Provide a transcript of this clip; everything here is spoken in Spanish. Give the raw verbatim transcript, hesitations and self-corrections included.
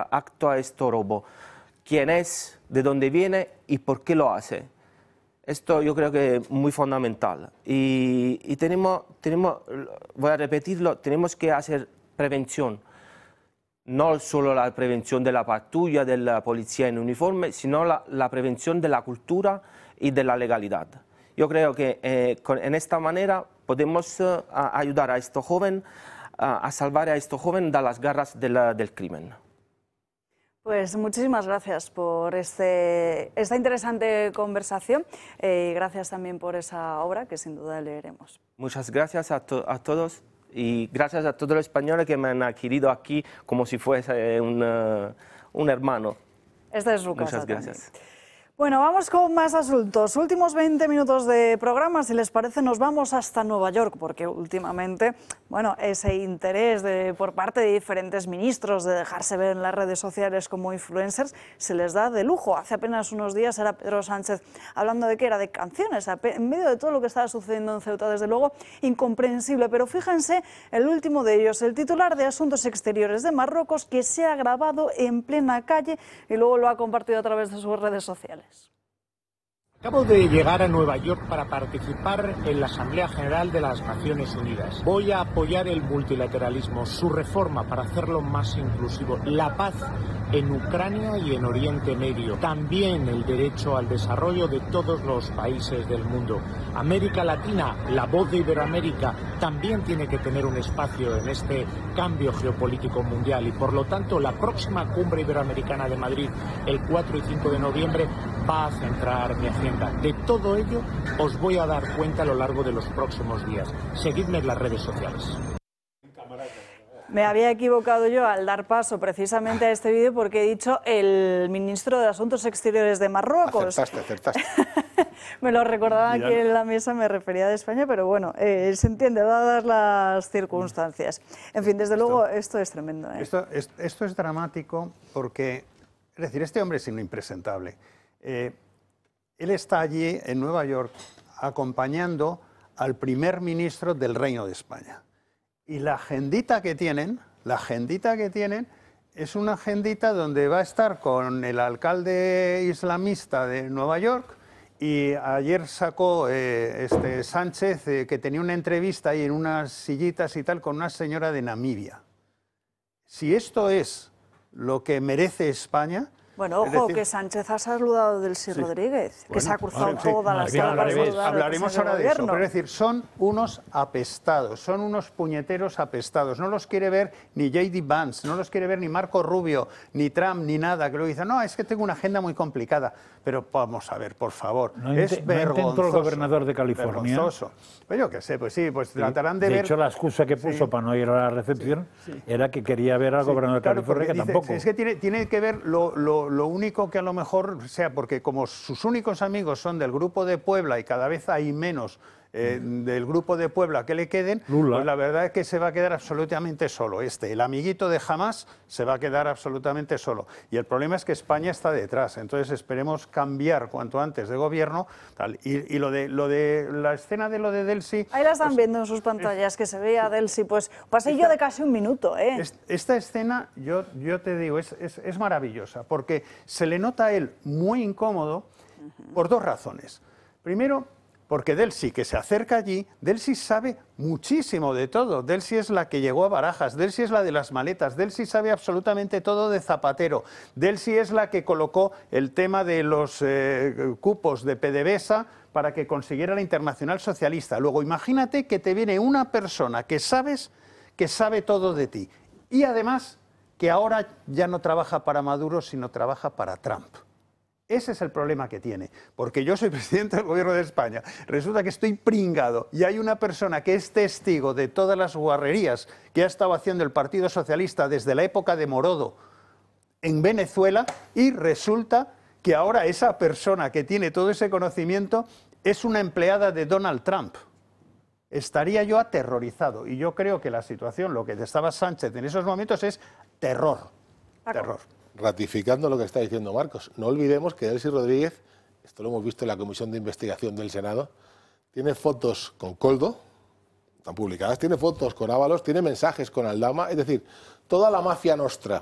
acto a este robo. ¿Quién es? ¿De dónde viene? ¿Y por qué lo hace? Esto yo creo que es muy fundamental. Y, y tenemos, tenemos, voy a repetirlo, tenemos que hacer prevención. No solo la prevención de la patrulla, de la policía en uniforme, sino la, la prevención de la cultura y de la legalidad. Yo creo que eh, con, en esta manera podemos uh, a ayudar a este joven, uh, a salvar a este joven de las garras de la, del crimen. Pues muchísimas gracias por este, esta interesante conversación eh, y gracias también por esa obra que sin duda leeremos. Muchas gracias a, to a todos y gracias a todos los españoles que me han adquirido aquí como si fuese un, uh, un hermano. Esta es su casa. Muchas gracias. También. Bueno, vamos con más asuntos. Últimos veinte minutos de programa, si les parece, nos vamos hasta Nueva York, porque últimamente, bueno, ese interés de, por parte de diferentes ministros de dejarse ver en las redes sociales como influencers se les da de lujo. Hace apenas unos días era Pedro Sánchez hablando de que era de canciones, en medio de todo lo que estaba sucediendo en Ceuta, desde luego incomprensible. Pero fíjense, el último de ellos, el titular de Asuntos Exteriores de Marruecos, que se ha grabado en plena calle y luego lo ha compartido a través de sus redes sociales. Acabo de llegar a Nueva York para participar en la Asamblea General de las Naciones Unidas. Voy a apoyar el multilateralismo, su reforma para hacerlo más inclusivo, la paz en Ucrania y en Oriente Medio, también el derecho al desarrollo de todos los países del mundo. América Latina, la voz de Iberoamérica, también tiene que tener un espacio en este cambio geopolítico mundial y por lo tanto la próxima cumbre iberoamericana de Madrid, el cuatro y cinco de noviembre, va a centrar mi agenda. De todo ello os voy a dar cuenta a lo largo de los próximos días. Seguidme en las redes sociales. Me había equivocado yo al dar paso precisamente a este vídeo porque he dicho el ministro de Asuntos Exteriores de Marruecos. Acertaste, acertaste. Me lo recordaba aquí en la mesa, me refería de España, pero bueno, eh, se entiende, dadas las circunstancias. En fin, desde esto, luego, esto es tremendo. ¿eh? Esto, es, esto es dramático porque, es decir, este hombre es impresentable. Eh, él está allí, en Nueva York, acompañando al primer ministro del Reino de España. Y la agendita que tienen, la agendita que tienen, es una agendita donde va a estar con el alcalde islamista de Nueva York y ayer sacó eh, este Sánchez eh, que tenía una entrevista ahí en unas sillitas y tal con una señora de Namibia. Si esto es lo que merece España... Bueno, ojo, decir, que Sánchez ha saludado del sí, Rodríguez, que bueno, se ha cruzado vale, todas las sí, hablaremos, hablaremos ahora de gobierno. eso, pero es decir, son unos apestados, son unos puñeteros apestados. No los quiere ver ni J D Vance, no los quiere ver ni Marco Rubio, ni Trump, ni nada, que luego dicen, no, es que tengo una agenda muy complicada. Pero vamos a ver, por favor, no es no vergonzoso. el gobernador de California. Vergonzoso. Pues yo qué sé, pues sí, pues sí. tratarán de, de ver... De hecho, la excusa que puso sí. para no ir a la recepción sí, sí. era que quería ver al sí, gobernador de claro, California, que dice, tampoco. Es que tiene, tiene que ver lo, lo, lo único que a lo mejor sea, porque como sus únicos amigos son del Grupo de Puebla y cada vez hay menos eh, del Grupo de Puebla que le queden, Lula. Pues la verdad es que se va a quedar absolutamente solo. Este, el amiguito de Hamás, se va a quedar absolutamente solo. Y el problema es que España está detrás, entonces esperemos cambiar cuanto antes de gobierno. Tal. Y, y lo, de, lo de la escena de lo de Delcy... Ahí la están pues, viendo en sus pantallas, es, que se ve a Delcy, pues pasé yo de casi un minuto. ¿eh? Es, esta escena, yo, yo te digo, es, es, es maravillosa, porque se le nota a él muy incómodo uh-huh. por dos razones. Primero, porque Delcy, que se acerca allí, Delcy sabe muchísimo de todo. Delcy es la que llegó a Barajas, Delcy es la de las maletas, Delcy sabe absolutamente todo de Zapatero, Delcy es la que colocó el tema de los eh, cupos de PDVSA para que consiguiera la Internacional Socialista. Luego, imagínate que te viene una persona que sabes que sabe todo de ti y además que ahora ya no trabaja para Maduro, sino trabaja para Trump. Ese es el problema que tiene, porque yo soy presidente del gobierno de España, resulta que estoy pringado y hay una persona que es testigo de todas las guarrerías que ha estado haciendo el Partido Socialista desde la época de Morodo en Venezuela y resulta que ahora esa persona que tiene todo ese conocimiento es una empleada de Donald Trump. Estaría yo aterrorizado y yo creo que la situación, lo que estaba Sánchez en esos momentos es terror, terror. Ratificando lo que está diciendo Marcos, no olvidemos que Delcy Rodríguez, esto lo hemos visto en la Comisión de Investigación del Senado, tiene fotos con Koldo, están publicadas, tiene fotos con Ábalos, tiene mensajes con Aldama, es decir, toda la mafia nostra